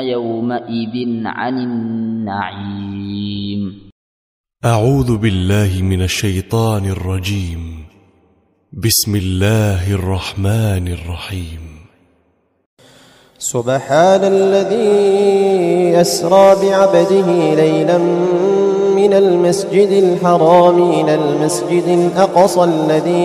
يومئذ عن النعيم. أعوذ بالله من الشيطان الرجيم. بسم الله الرحمن الرحيم. سبحان الذي أسرى بعبده ليلا من المسجد الحرام إلى المسجد الأقصى الذي